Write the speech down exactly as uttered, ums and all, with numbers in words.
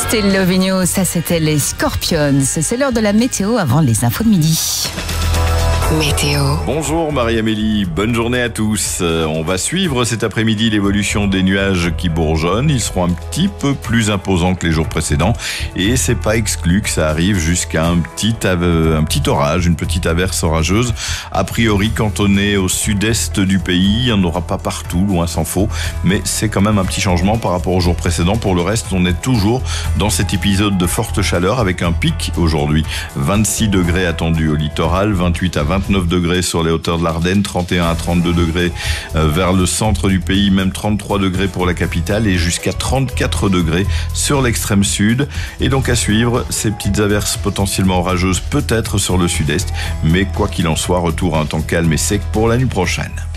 Still Loving You, ça c'était les Scorpions. C'est l'heure de la météo avant les infos de midi. Météo. Bonjour Marie-Amélie, bonne journée à tous. Euh, on va suivre cet après-midi l'évolution des nuages qui bourgeonnent. Ils seront un petit peu plus imposants que les jours précédents et c'est pas exclu que ça arrive jusqu'à un petit, ave- un petit orage, une petite averse orageuse. A priori cantonnée au sud-est du pays, il n'y en aura pas partout, loin s'en faut, mais c'est quand même un petit changement par rapport aux jours précédents. Pour le reste, on est toujours dans cet épisode de forte chaleur avec un pic aujourd'hui. vingt-six degrés attendus au littoral, vingt-huit à vingt-neuf degrés sur les hauteurs de l'Ardenne, trente et un à trente-deux degrés vers le centre du pays, même trente-trois degrés pour la capitale et jusqu'à trente-quatre degrés sur l'extrême sud. Et donc à suivre, ces petites averses potentiellement orageuses peut-être sur le sud-est, mais quoi qu'il en soit, retour à un temps calme et sec pour la nuit prochaine.